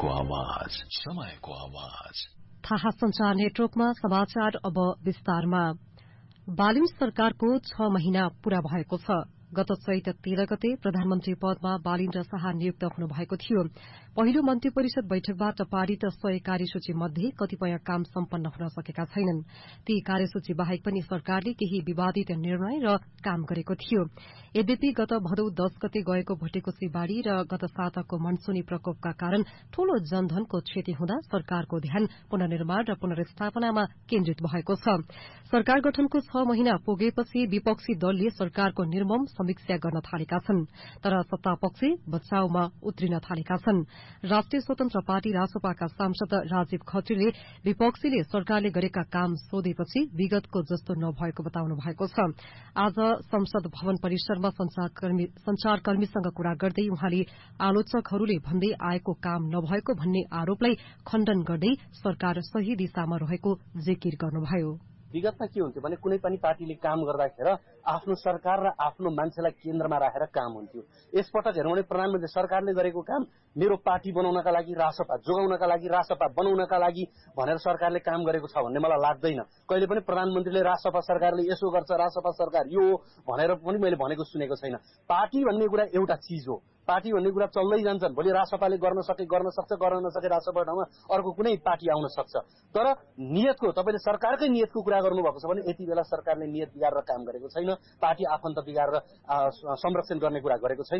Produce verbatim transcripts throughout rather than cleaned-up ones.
समयको आवाज समयको आवाज थाहा संचार नेटवर्कमा समाचार अब विस्तारमा। बालिन सरकारको छ महिना पूरा भएको छ। गत चैत तेह्र गते प्रधानमन्त्री पदमा बालिन्द्र शाह नियुक्त हुनुभएको थियो। पहिलो मन्त्री परिषद बैठकबाट पारित सय कार्यसूची मध्ये कतिपय काम सम्पन्न हुन सकेका छैनन्। ती कार्यसूची बाहेक पनि सरकारले केही विवादित निर्णय र काम गरेको थियो। यद्यपि गत भदौ दश गते गएको भुटेकोशी बाढ़ी र गत साताको मनसूनी प्रकोपका कारण ठूलो जनधनको क्षति हुँदा सरकारको ध्यान पुनर्निर्माण र पुनर्स्थापनामा केन्द्रित भएको छ। सरकार गठनको छ महिना पुगेपछि विपक्षी दलले सरकारको निर्मम समीक्षा गर्न थालेका छन्, तर सत्तापक्षी बचाउमा उत्रिन थालेका छन्। राष्ट्रिय स्वतन्त्र पार्टी रासोपाका सांसद राजीव खत्रीले विपक्षीले सरकारले गरेका काम सोधेपछि विगतको जस्तो नभएको बताउनु भएको छ। आज संसद भवन परिसरमा संचारकर्मीसँग कुरा गर्दै उहाँले आलोचकहरूले भन्दै आएको काम नभएको भन्ने आरोपलाई खण्डन गर्दै सरकार सही दिशामा रहेको जिकिर गर्नुभयो। विगतमा के हुन्थ्यो भने कुनै पनि पार्टीले काम गर्दाखेरि आफ्नो सरकार र आफ्नो मान्छेलाई केन्द्रमा राखेर काम हुन्थ्यो। यसपटक हेरौँ भने प्रधानमन्त्री सरकारले गरेको काम मेरो पार्टी बनाउनका लागि, रासपा जोगाउनका लागि, रासपा बनाउनका लागि भनेर सरकारले काम गरेको छ भन्ने मलाई लाग्दैन। कहिले पनि प्रधानमन्त्रीले रासपा सरकारले यसो गर्छ, रासपा सरकार यो भनेर पनि मैले भनेको सुनेको छैन। पार्टी भन्ने कुरा एउटा चिज हो। पार्टी भन्ने कुरा चल्दै जान्छन्। भोलि रासपाले गर्न सके गर्न सक्छ, गर्न नसके रासपा ठाउँमा अर्को कुनै पार्टी आउन सक्छ। तर नियतको तपाईले सरकारकै नियतको कुरा गर्नुभएको छ भने यति बेला सरकारले नियत बिगारेर काम गरेको छैन। पार्टी आफन्त बिगारेर संरक्षण गर्ने कुरा गरेको छैन।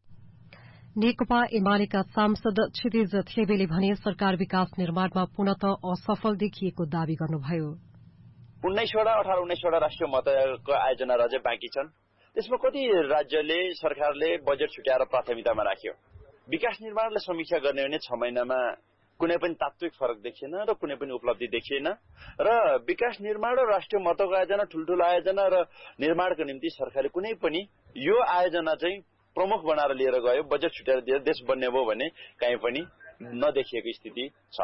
नेकपा एमालेका सांसद क्षितिज थेबेले भने सरकार विकास निर्माणमा पूर्णत असफल देखिएको दावी गर्नुभयो। उन्नाइसवटा अठार उन्नाइसवटा राष्ट्रिय मतको आयोजना अझै बाँकी छन्। त्यसमा कति राज्यले सरकारले बजेट छुट्याएर प्राथमिकतामा राख्यो। विकास निर्माणलाई समीक्षा गर्ने हो भने छ महिनामा कुनै पनि तात्विक फरक देखिएन र कुनै पनि उपलब्धि देखिएन र विकास निर्माण र राष्ट्रिय महत्त्वको आयोजना, ठुल्ठुलो आयोजना र निर्माणको निम्ति सरकारले कुनै पनि यो आयोजना चाहिँ प्रमुख बनाएर लिएर गयो, बजेट छुट्याएर दिएर देश बन्ने भयो भने कहीँ पनि नदेखिएको स्थिति छ।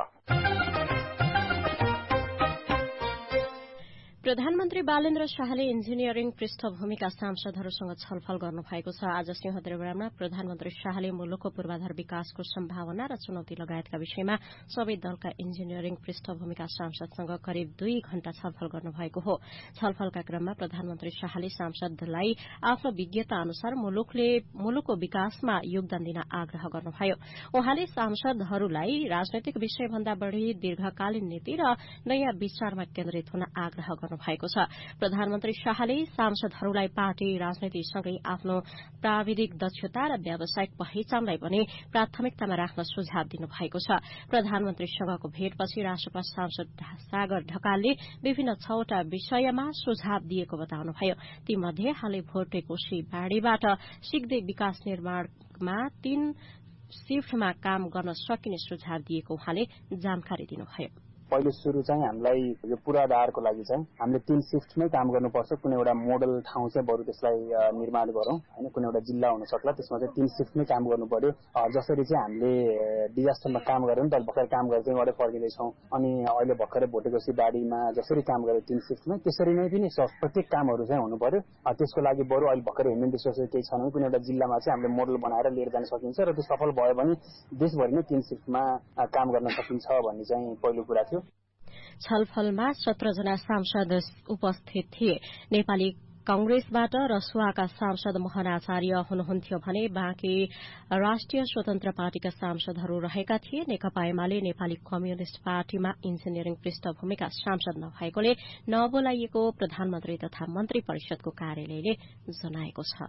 प्रधानमन्त्री बालेन्द्र शाहले इन्जिनियरिङ पृष्ठभूमिका सांसदहरूसँग छलफल गर्नुभएको छ। आज सिंहदरबारमा प्रधानमन्त्री शाहले मुलुकको पूर्वाधार विकासको सम्भावना र चुनौती लगायतका विषयमा सबै दलका इन्जिनियरिङ पृष्ठभूमिका सांसदसँग करिब दुई घण्टा छलफल गर्नुभएको हो। छलफलका क्रममा प्रधानमन्त्री शाहले सांसदलाई आफ्नो विज्ञता अनुसार मुलुकले मुलुकको विकासमा योगदान दिन आग्रह गर्नुभयो। उहाँले सांसदहरूलाई राजनैतिक विषयभन्दा बढ़ी दीर्घकालीन नीति र नयाँ विचारमा केन्द्रित हुन आग्रह भएको छ। प्रधानमन्त्री शाहले सांसदहरूलाई पार्टी राजनीतिसँगै आफ्नो प्राविधिक दक्षता र व्यावसायिक पहिचानलाई पनि प्राथमिकतामा राख्न सुझाव दिनुभएको छ। प्रधानमन्त्रीसँगको भेटपछि राष्ट्रपति सांसद सागर ढकालले विभिन्न छवटा विषयमा सुझाव दिएको बताउनुभयो। तीमध्ये हालै भोटेकोशी बाढ़ीबाट सिक्दै विकास निर्माणमा तीन शिफ्टमा काम गर्न सकिने सुझाव दिएको उहाँले जानकारी दिनुभयो। पहिलो सुरु चाहिँ हामीलाई यो पूर्वाधारको लागि चाहिँ हामीले तीन शिफ्टमै काम गर्नुपर्छ। कुनै एउटा मोडल ठाउँ चाहिँ बरु त्यसलाई निर्माण गरौँ हैन, कुनै एउटा जिल्ला हुन सक्ला, त्यसमा चाहिँ तीन शिफ्टमै काम गर्नु पर्यो। जसरी चाहिँ हामीले डिजास्टरमा काम गर्यौं नि त, भर्खर काम गरेर चाहिँ गरे फर्किँदै छौं, अनि अहिले भर्खरै भोटेकोशी बाढीमा जसरी काम गरे तीन शिफ्टमै, त्यसरी नै पनि प्रत्येक कामहरू चाहिँ हुनु पर्यो। त्यसको लागि बरु अहिले भर्खर ह्युमन रिसोर्सेस केही छैन भने कुनै एउटा जिल्लामा चाहिँ हामीले मोडल बनाएर लिएर जान सकिन्छ र त्यो सफल भयो भने देशभरि नै तीन शिफ्टमा काम गर्न सकिन्छ भन्ने चाहिँ पहिलो कुरा थियो। छलफलमा सत्र जना सांसद उपस्थित थिए। नेपाली कांग्रेसबाट रसुवाका सांसद मोहन आचार्य हुनुहुन्थ्यो भने बाँकी राष्ट्रिय स्वतन्त्र पार्टीका सांसदहरू रहेका थिए। नेकपा एमाले नेपाली कम्युनिष्ट पार्टीमा इन्जिनियरिङ पृष्ठभूमिका सांसद नभएकोले नबोलाइएको प्रधानमन्त्री तथा मन्त्री परिषदको कार्यालयले जनाएको छ।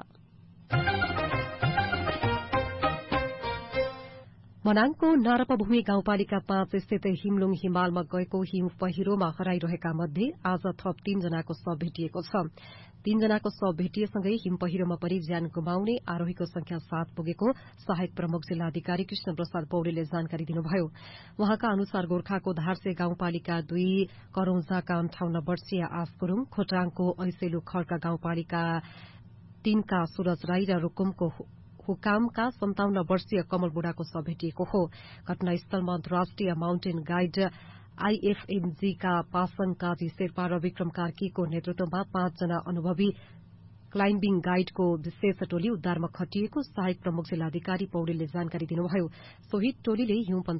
मनाङको नारापाभूमि गाउँपालिका पाँच स्थित हिमलुङ हिमालमा गएको हिम पहिरोमा हराइरहेका मध्ये आज थप तीनजनाको शव भेटिएको छ। तीनजनाको शव भेटिएसँगै हिम पहिरोमा परि ज्यान गुमाउने आरोहीको संख्या सात पुगेको सहायक प्रमुख जिल्लाधिकारी कृष्ण प्रसाद पौडेलले जानकारी दिनुभयो। उहाँका अनुसार गोर्खाको धारसे गाउँपालिका दुई करौंजाका अन्ठाउन्न वर्षीय आस गुरूङ, खोटाङको ऐसेलु खड्का गाउँपालिका तीनका सूरज राई र रुकुमको हुकामका सन्ताउन्न वर्षीय कमल बुढाको शव भेटिएको हो। घटनास्थलमा अन्तर्राष्ट्रिय माउन्टेन गाइड आईएफएमजीका पासङ काजी शेर्पा र विक्रम कार्कीको नेतृत्वमा पाँचजना अनुभवी क्लाइम्बिङ गाइडको विशेष टोली उद्धारमा खटिएको सहायक प्रमुख जिल्लाधिकारी पौडेलले जानकारी दिनुभयो। सोही टोलीले हिउँ